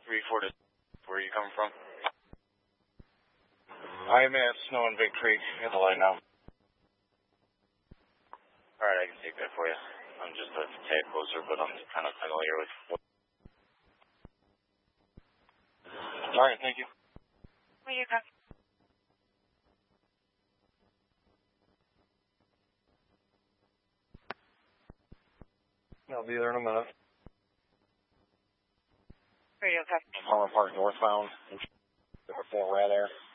3-4 to where are you coming from? I'm at Snow and Big Creek at the light now. Alright, I can take that for you. I'm just a tad closer, but I'm kind of familiar with what. Alright, thank you. Where you come? I'll be there in a minute. Where you come? Palmer Park northbound. Before we're there.